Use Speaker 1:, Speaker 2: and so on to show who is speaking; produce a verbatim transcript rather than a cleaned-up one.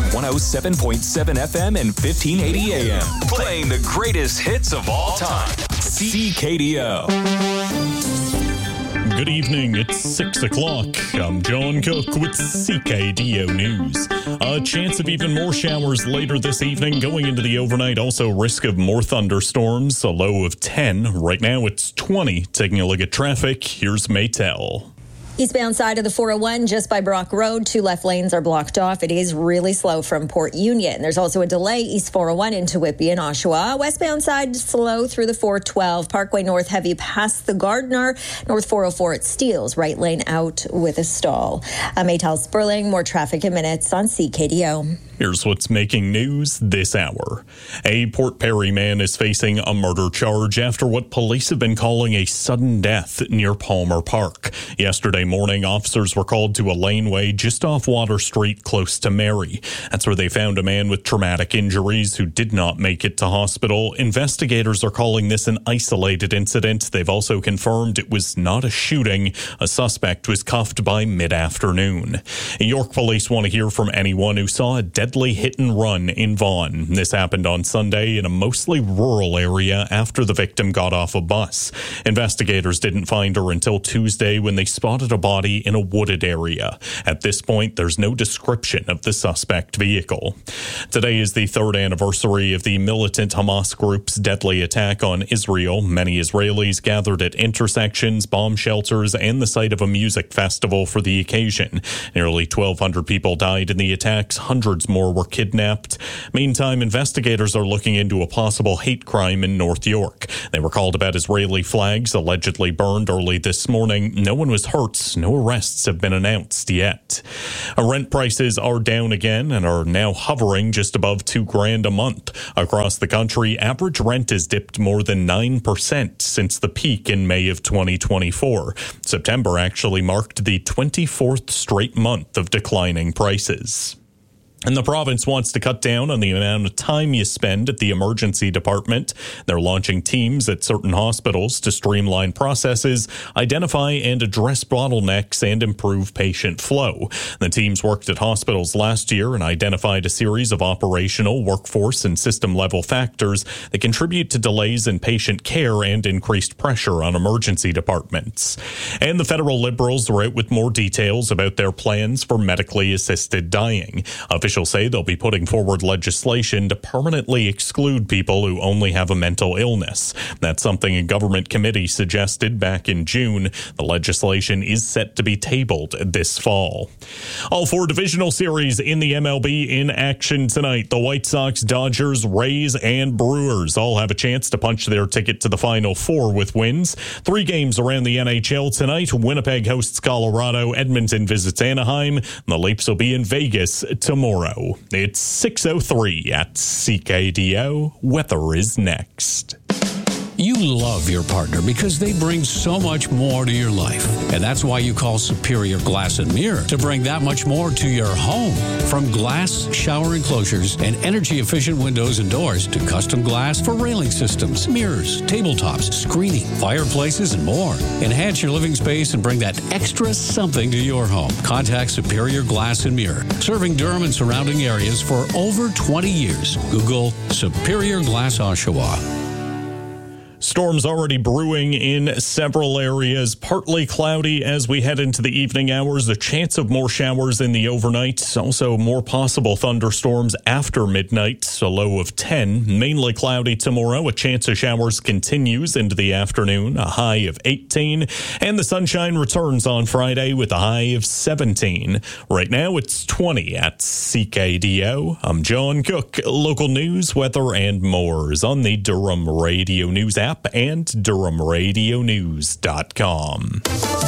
Speaker 1: one oh seven point seven F M and fifteen eighty A M. Playing the greatest hits of all time. C K D O.
Speaker 2: Good evening, it's six o'clock. I'm John Cook with C K D O News. A chance of even more showers later this evening. Going into the overnight, also risk of more thunderstorms, a low of ten. Right now it's twenty. Taking a look at traffic, here's Maytel.
Speaker 3: Eastbound side of the four oh one, just by Brock Road, two left lanes are blocked off. It is really slow from Port Union. There's also a delay east four oh one into Whitby and Oshawa. Westbound side slow through the four twelve. Parkway North heavy past the Gardner. North four oh four at Steeles. Right lane out with a stall. I'm Maytel Sperling. More traffic in minutes on C K D O.
Speaker 2: Here's what's making news this hour. A Port Perry man is facing a murder charge after what police have been calling a sudden death near Palmer Park. Yesterday morning, officers were called to a laneway just off Water Street close to Mary. That's where they found a man with traumatic injuries who did not make it to hospital. Investigators are calling this an isolated incident. They've also confirmed it was not a shooting. A suspect was cuffed by mid-afternoon. York police want to hear from anyone who saw a dead Deadly hit and run in Vaughan. This happened on Sunday in a mostly rural area after the victim got off a bus. Investigators didn't find her until Tuesday when they spotted a body in a wooded area. At this point, there's no description of the suspect vehicle. Today is the third anniversary of the militant Hamas group's deadly attack on Israel. Many Israelis gathered at intersections, bomb shelters, and the site of a music festival for the occasion. Nearly twelve hundred people died in the attacks. Hundreds more were kidnapped. Meantime, investigators are looking into a possible hate crime in North York. They were called about Israeli flags allegedly burned early this morning. No one was hurt. No arrests have been announced yet. Rent prices are down again and are now hovering just above two grand a month. Across the country, average rent has dipped more than nine percent since the peak in May of twenty twenty-four. September actually marked the twenty-fourth straight month of declining prices. And the province wants to cut down on the amount of time you spend at the emergency department. They're launching teams at certain hospitals to streamline processes, identify and address bottlenecks, and improve patient flow. The teams worked at hospitals last year and identified a series of operational, workforce, and system-level factors that contribute to delays in patient care and increased pressure on emergency departments. And the federal Liberals are out with more details about their plans for medically assisted dying. Officials say they'll be putting forward legislation to permanently exclude people who only have a mental illness. That's something a government committee suggested back in June. The legislation is set to be tabled this fall. All four divisional series in the M L B in action tonight. The White Sox, Dodgers, Rays, and Brewers all have a chance to punch their ticket to the Final Four with wins. Three games around the N H L tonight. Winnipeg hosts Colorado. Edmonton visits Anaheim. The Leafs will be in Vegas tomorrow. It's six oh three at C K D O. Weather is next.
Speaker 4: You love your partner because they bring so much more to your life. And that's why you call Superior Glass and Mirror to bring that much more to your home. From glass shower enclosures and energy-efficient windows and doors to custom glass for railing systems, mirrors, tabletops, screening, fireplaces, and more. Enhance your living space and bring that extra something to your home. Contact Superior Glass and Mirror, serving Durham and surrounding areas for over twenty years. Google Superior Glass Oshawa.
Speaker 2: Storms already brewing in several areas. Partly cloudy as we head into the evening hours. A chance of more showers in the overnight. Also more possible thunderstorms after midnight. A low of ten. Mainly cloudy tomorrow. A chance of showers continues into the afternoon. A high of eighteen. And the sunshine returns on Friday with a high of seventeen. Right now it's twenty at C K D O. I'm John Cook. Local news, weather, and more is on the Durham Radio News app and Durham Radio News dot com.